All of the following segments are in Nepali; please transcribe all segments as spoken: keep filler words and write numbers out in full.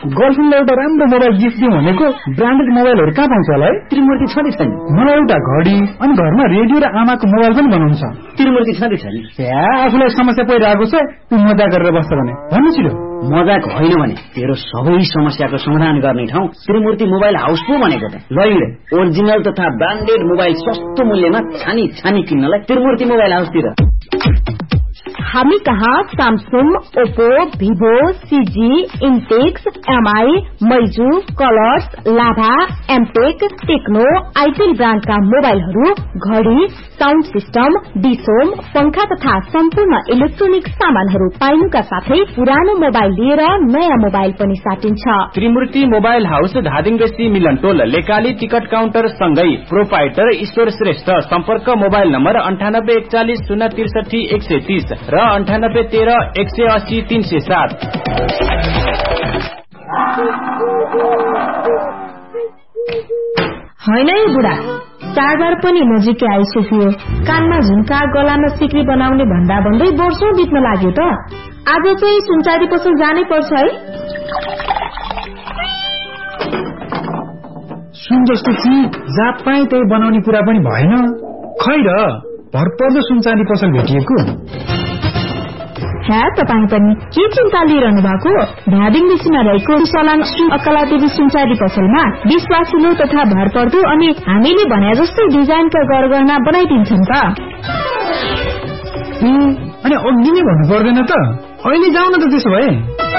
गर्लफ्रेन्डलाई एउटा राम्रो मोबाइल गिफ्ट दिउँ भनेको ब्रान्डेड मोबाइलहरू कहाँ पाउँछ होला है? त्रिमूर्ति छँदै छैन। मलाई एउटा घडी अनि घरमा रेडियो र आमाको मोबाइल पनि बनाउनु छ। त्रिमूर्ति छँदै छैन। या आफूलाई समस्या परिरहेको छ, तँ मजा गरेर बस्छ भने भन्नु छिटो। मजाक होइन भने तेरो सबै समस्याको समाधान गर्ने ठाउँ त्रिमूर्ति मोबाइल हाउस पो भनेको त। ल हिँड, ओरिजिनल तथा ब्रान्डेड मोबाइल सस्तो मूल्यमा छानी छानी किन्नलाई त्रिमूर्ति मोबाइल हाउसतिर। हामी कहाँ स्यामसङ, ओप्पो, भिभो, सिजी, इन्टेक्स, एमआई, मैजू, कलर्स, लाभा, एमटेक, टेक्नो, आइटेल ब्रान्डका मोबाइलहरू, घडी, साउन्ड सिस्टम, डिसोम, पंखा तथा सम्पूर्ण इलेक्ट्रोनिक सामानहरू पाइनुका साथै पुरानो मोबाइल लिएर नयाँ मोबाइल पनि साटिन्छ। त्रिमूर्ति मोबाइल हाउस धादिङबेसी मिलनटोल लेकाली टिकट काउन्टर सँगै प्रोपाइटर ईश्वर श्रेष्ठ। सम्पर्क मोबाइल नम्बर अन्ठानब्बे एकचालिस शून्य त्रिसठी एक सय तीस र अन्ठानब्बे तेह्र एक सय अस्सी तीन सय सात। होइन है बुढा, चाडबाड पनि नजिकै आइसक्यो। कानमा झुम्का, गलामा सिक्री बनाउने भन्दा भन्दै वर्षौं बित्न लाग्यो त। आज चाहिँ सुनचारी पसल जानै पर्छ है। सुन जस्तो चिज जहाँ पाए त्यही बनाउने कुरा पनि भएन। खै र भरपर्दो सुनचाँदी पसल भेटिएको। ह्या तपाईँ पनि के चिन्ता लिइरहनु भएको? धादिङबेसीमा रहेको सलाङ श्री अकलादेवी सुनचाँदी पसलमा विश्वासिलो तथा भरपर्दो अनि हामीले भने जस्तै डिजाइनका गरगहना बनाइदिन्छन् त। अनि अघि नै भन्नु पर्दैन त? अहिले जाउँ न त त्यसो भए।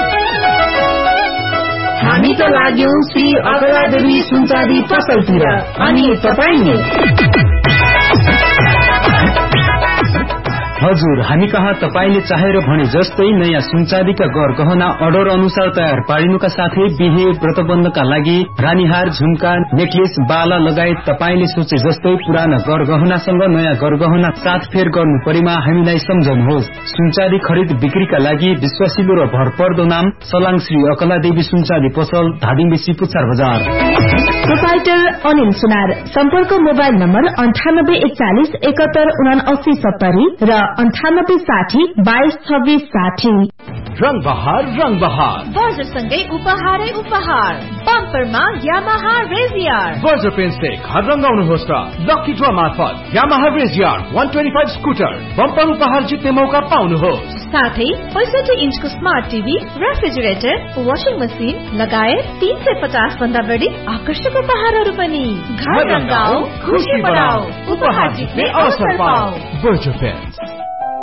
हामी त लाग्यौं श्री अकलादेवी सुनचाँदी पसलतिर, अनि तपाईँ हजुर, हामी कहाँ तपाईले चाहेर भने जस्तै नयाँ सुनचाँदीका गरगहना अर्डर अनुसार तयार पारिनुका साथै बिहे व्रतबन्धका लागि रानीहार, झुम्का, नेकलेस, बाला लगायत तपाईले सोचे जस्तै पुराना गरगहनासँग नयाँ गरगहना साथफेर गर्नु परेमा हामीलाई सम्झनुहोस्। सुनचाँदी खरिद बिक्रीका लागि विश्वासिलो र भरपर्दो नाम सलाङ श्री अकलादेवी सुनचाँदी पसल, धादिङबेसी, पुच्छार बजार। प्रोपाइटर अनिल सुनार। सम्पर्क मोबाइल नम्बर अन्ठानब्बे एकचालिस एकात्तर उनासी सत्तरी र अन्ठानब्बे साठी बाइस छब्बीस साठी। रंग बहार रंग बहार बर्जरसँगै उपहारै उपहार। बम्परमा यामाहा रेजियर। बर्जर पेन्टले घर रंगाउनुहोस् र लकी ड्र मार्फत यामाहा रेजियर एक सय पच्चीस स्कुटर बम्पर उपहार जित्ने मौका पाउनुहोस्। साथै पैंसठी इन्चको smart TV, refrigerator, washing machine लगायत तीन सय पचास भन्दा बढी आकर्षक उपहारहरू पनि। घर रंगाऊ, खुशी बढाऊ, उपहार जित्ने अवसर पाऊ। Berger pant.